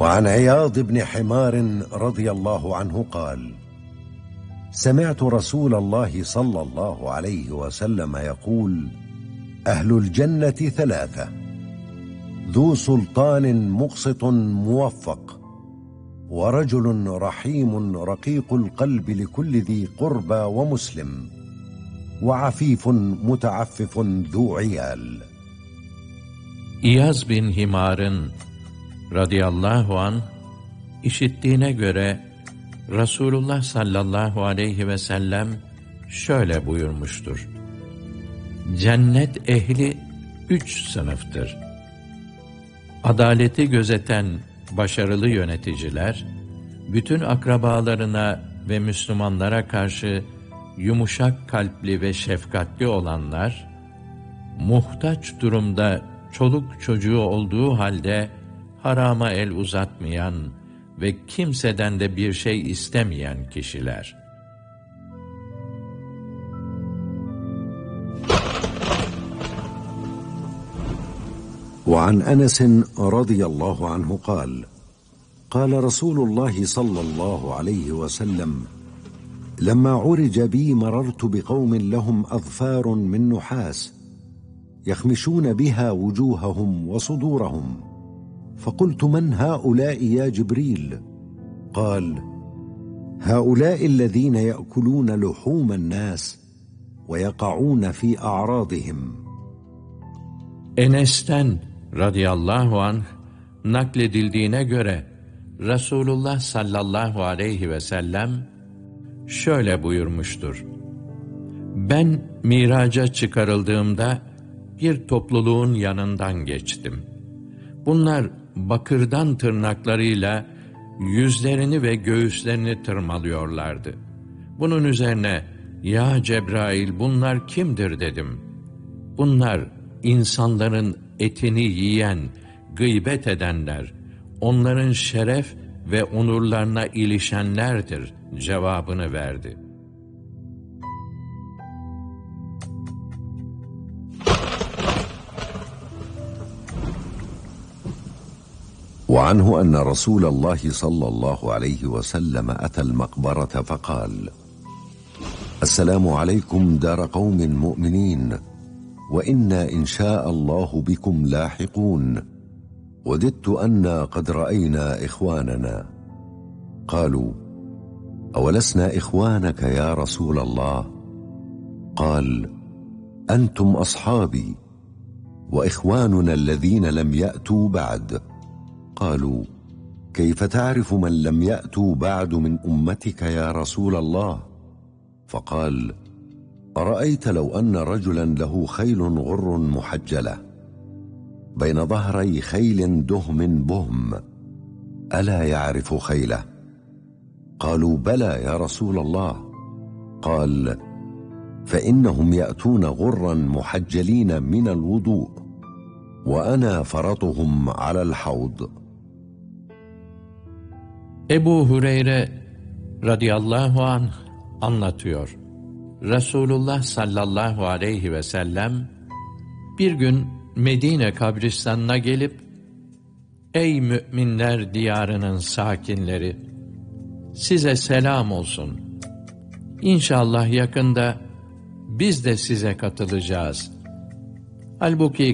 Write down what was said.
وعن عياض بن حمار رضي الله عنه قال: سمعت رسول الله صلى الله عليه وسلم يقول: أهل الجنة ثلاثة: ذو سلطان مقسط موفق، ورجل رحيم رقيق القلب لكل ذي قربى ومسلم، وعفيف متعفف ذو عيال. İyaz bin Himar'ın radıyallahu anh işittiğine göre Resulullah sallallahu aleyhi ve sellem şöyle buyurmuştur: Cennet ehli 3 sınıftır. Adaleti gözeten başarılı yöneticiler, bütün akrabalarına ve Müslümanlara karşı yumuşak kalpli ve şefkatli olanlar, muhtaç durumda çoluk çocuğu olduğu halde harama el uzatmayan ve kimseden de bir şey istemeyen kişiler. وعن أنس رضي الله عنه قال: قال رسول الله صلى الله عليه وسلم: لما عرج بي مررت بقوم لهم أظفار من نحاس يخمشون بها وجوههم وصدورهم، فقلت: من هؤلاء يا جبريل؟ قال: هؤلاء الذين يأكلون لحوم الناس ويقعون في أعراضهم. Enes'ten radıyallahu anh nakledildiğine göre Resulullah sallallahu aleyhi ve sellem şöyle buyurmuştur: Ben miraca çıkarıldığımda bir topluluğun yanından geçtim. Bunlar bakırdan tırnaklarıyla yüzlerini ve göğüslerini tırmalıyorlardı. Bunun üzerine "Ya Cebrail, bunlar kimdir?" dedim. Bunlar insanların etini yiyen, gıybet edenler, onların şeref ve onurlarına ilişenlerdir cevabını verdi. وعنه أن رسول الله صلى الله عليه وسلم أتى المقبرة فقال: السلام عليكم دار قوم مؤمنين، وإنا إن شاء الله بكم لاحقون، وددت أنا قد رأينا إخواننا. قالوا: أولسنا إخوانك يا رسول الله؟ قال: أنتم أصحابي، وإخواننا الذين لم يأتوا بعد. قالوا: كيف تعرف من لم يأتوا بعد من أمتك يا رسول الله؟ فقال: أرأيت لو أن رجلا له خيل غر محجلة بين ظهري خيل دهم بهم، ألا يعرف خيله؟ قالوا: بلى يا رسول الله. قال: فإنهم يأتون غرا محجلين من الوضوء، وأنا فرطهم على الحوض. Ebu Hureyre radıyallahu anh anlatıyor. Resulullah sallallahu aleyhi ve sellem bir gün Medine kabristanına gelip: Ey müminler diyarının sakinleri, size selam olsun. İnşallah yakında biz de size katılacağız. Halbuki